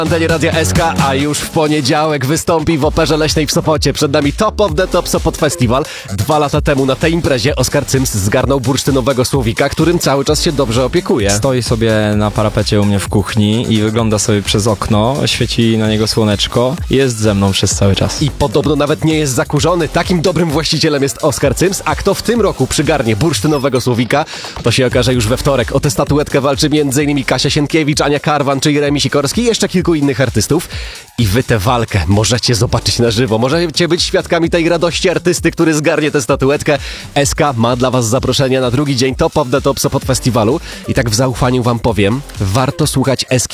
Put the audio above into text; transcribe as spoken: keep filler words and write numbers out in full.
Antenie Radia S K, a już w poniedziałek wystąpi w Operze Leśnej w Sopocie. Przed nami Top of the Top Sopot Festival. Dwa lata temu na tej imprezie Oskar Cyms zgarnął bursztynowego słowika, którym cały czas się dobrze opiekuje. Stoi sobie na parapecie u mnie w kuchni i wygląda sobie przez okno, świeci na niego słoneczko i jest ze mną przez cały czas. I podobno nawet nie jest zakurzony. Takim dobrym właścicielem jest Oskar Cyms, a kto w tym roku przygarnie bursztynowego słowika, to się okaże już we wtorek. O tę statuetkę walczy m.in. Kasia Sienkiewicz, Ania Karwan czy Jeremi Sikorski i jeszcze kilku innych artystów. I wy tę walkę możecie zobaczyć na żywo. Możecie być świadkami tej radości artysty, który zgarnie tę statuetkę. S K ma dla was zaproszenie na drugi dzień Top of the Top Sopot Festiwalu. I tak w zaufaniu wam powiem, warto słuchać S K